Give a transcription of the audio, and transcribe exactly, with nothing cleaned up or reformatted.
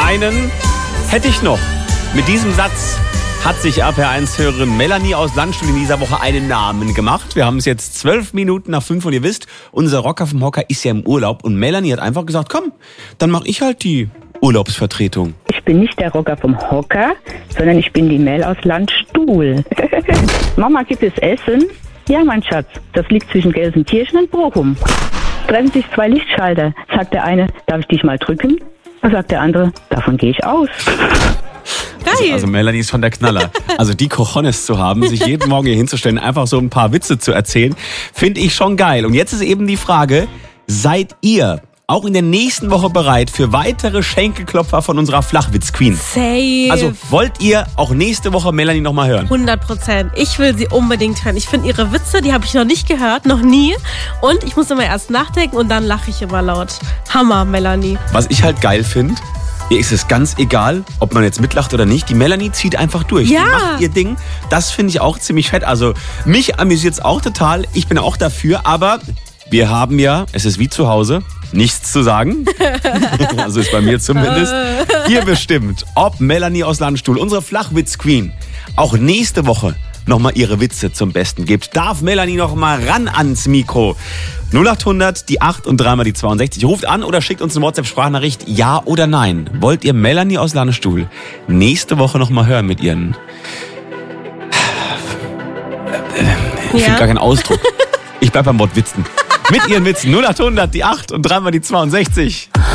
einen hätte ich noch. Mit diesem Satz hat sich R P R eins-Hörerin Melanie aus Landstuhl in dieser Woche einen Namen gemacht. Wir haben es jetzt zwölf Minuten nach fünf und ihr wisst, unser Rocker vom Hocker ist ja im Urlaub und Melanie hat einfach gesagt, komm, dann mache ich halt die Urlaubsvertretung. Ich bin nicht der Rocker vom Hocker, sondern ich bin die Mel aus Landstuhl. Mama, gibt es Essen? Ja, mein Schatz, das liegt zwischen Gelsenkirchen und Bochum. Treffen sich zwei Lichtschalter. Sagt der eine, darf ich dich mal drücken? Dann sagt der andere, davon gehe ich aus. Also, also Melanie ist schon der Knaller. Also die Cojones zu haben, sich jeden Morgen hier hinzustellen, einfach so ein paar Witze zu erzählen, finde ich schon geil. Und jetzt ist eben die Frage, seid ihr auch in der nächsten Woche bereit für weitere Schenkelklopfer von unserer Flachwitz-Queen? Safe. Also wollt ihr auch nächste Woche Melanie nochmal hören? hundert Prozent. Ich will sie unbedingt hören. Ich finde ihre Witze, die habe ich noch nicht gehört, noch nie. Und ich muss immer erst nachdenken und dann lache ich immer laut. Hammer, Melanie. Was ich halt geil finde, ihr ist es ganz egal, ob man jetzt mitlacht oder nicht. Die Melanie zieht einfach durch. Ja. Die macht ihr Ding. Das finde ich auch ziemlich fett. Also mich amüsiert es auch total. Ich bin auch dafür. Aber wir haben ja, es ist wie zu Hause, nichts zu sagen. Also ist bei mir zumindest. Ihr bestimmt, ob Melanie aus Landstuhl, unsere Flachwitz-Queen, auch nächste Woche nochmal ihre Witze zum Besten gibt. Darf Melanie nochmal ran ans Mikro? null acht hundert, die acht und dreimal die zweiundsechzig. Ruft an oder schickt uns eine WhatsApp-Sprachnachricht. Ja oder nein? Wollt ihr Melanie aus Landstuhl nächste Woche nochmal hören mit ihren... Ich Ja. finde gar keinen Ausdruck. Ich bleib beim Wort Witzen. Mit ihren Witzen. null acht hundert, die acht und dreimal die zweiundsechzig.